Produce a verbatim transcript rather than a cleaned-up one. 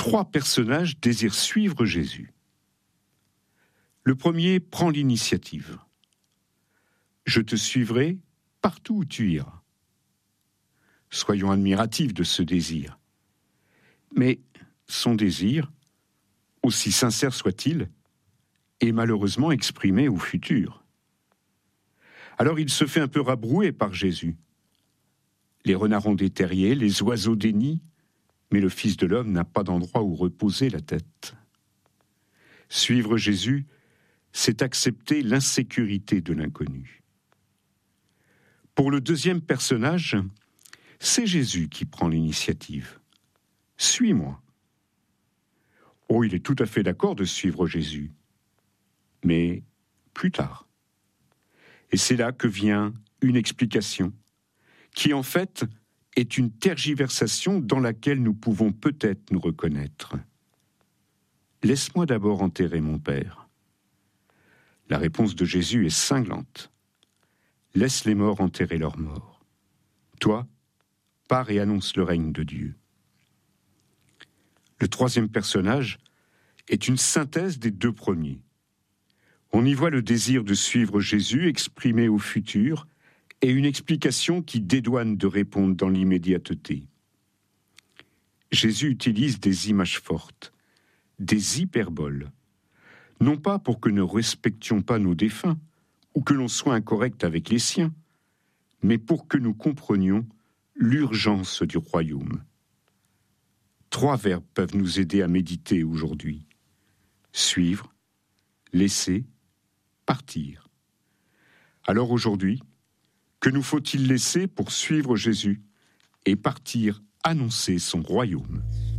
trois personnages désirent suivre Jésus. Le premier prend l'initiative. « Je te suivrai partout où tu iras ». Soyons admiratifs de ce désir. Mais son désir, aussi sincère soit-il, est malheureusement exprimé au futur. Alors il se fait un peu rabrouer par Jésus. Les renards ont des terriers, les oiseaux des nids, mais le Fils de l'homme n'a pas d'endroit où reposer la tête. Suivre Jésus, c'est accepter l'insécurité de l'inconnu. Pour le deuxième personnage, c'est Jésus qui prend l'initiative. « Suis-moi ». Oh, il est tout à fait d'accord de suivre Jésus, mais plus tard. Et c'est là que vient une explication, qui en fait est une tergiversation dans laquelle nous pouvons peut-être nous reconnaître. « Laisse-moi d'abord enterrer mon Père ». La réponse de Jésus est cinglante. « Laisse les morts enterrer leurs morts. Toi, pars et annonce le règne de Dieu. » Le troisième personnage est une synthèse des deux premiers. On y voit le désir de suivre Jésus exprimé au futur et une explication qui dédouane de répondre dans l'immédiateté. Jésus utilise des images fortes, des hyperboles, non pas pour que nous ne respections pas nos défunts ou que l'on soit incorrect avec les siens, mais pour que nous comprenions l'urgence du royaume. Trois verbes peuvent nous aider à méditer aujourd'hui. Suivre, laisser, partir. Alors aujourd'hui, que nous faut-il laisser pour suivre Jésus et partir annoncer son royaume ?